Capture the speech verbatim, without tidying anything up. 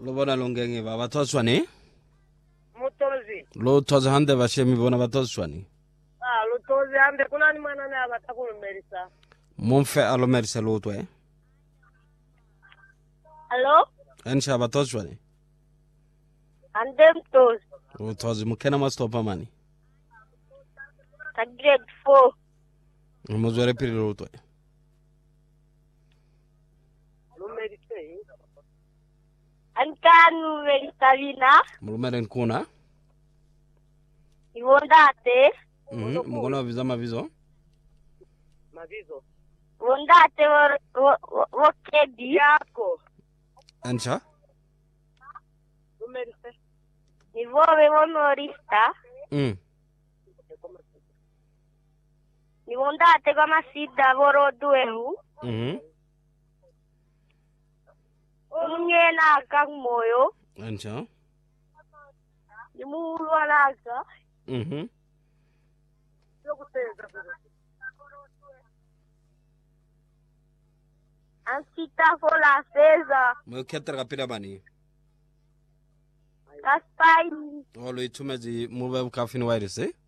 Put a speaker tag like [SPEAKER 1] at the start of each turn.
[SPEAKER 1] Lobona longenge baba Toswani.
[SPEAKER 2] Mutozi.
[SPEAKER 1] Lo tozi hande bashemi bona batoswani.
[SPEAKER 2] Ah, lo tozi hande kuna ni mwana na batakumerisa.
[SPEAKER 1] Monfe alomerisa lo to eh.
[SPEAKER 2] Hello?
[SPEAKER 1] Ensha batoswani.
[SPEAKER 2] Ande mtozi.
[SPEAKER 1] Lo tozi mukena mastopa mani.
[SPEAKER 2] Ka grade four.
[SPEAKER 1] Mozore piri lo to eh.
[SPEAKER 2] Numerise. Anka numerisa vina.
[SPEAKER 1] Mulumeren kuna.
[SPEAKER 2] Iwondate.
[SPEAKER 1] Mhm. Mugona viza mavizo.
[SPEAKER 2] Mavizo. Wondate wo kedi yako.
[SPEAKER 1] Ensha.
[SPEAKER 2] Numerise. Nivowe wonorista.
[SPEAKER 1] Mm.
[SPEAKER 2] Niwondate kwa masida voroduehu.
[SPEAKER 1] Mhm.
[SPEAKER 2] Umnyena akang moyo.
[SPEAKER 1] Ensha.
[SPEAKER 2] Nimulwa naka.
[SPEAKER 1] Mhm.
[SPEAKER 2] Ansita fola seza.
[SPEAKER 1] Mo ketra kapira bani.
[SPEAKER 2] Kaspai.
[SPEAKER 1] Olo itumezi muwe kafini wireless eh.